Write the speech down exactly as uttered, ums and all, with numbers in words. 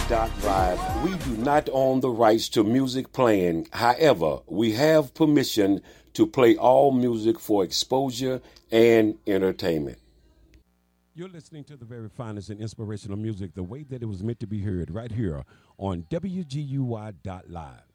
Live. We do not own the rights to music playing. However, we have permission to play all music for exposure and entertainment. You're listening to the very finest and inspirational music the way that it was meant to be heard right here on W G U Y dot live.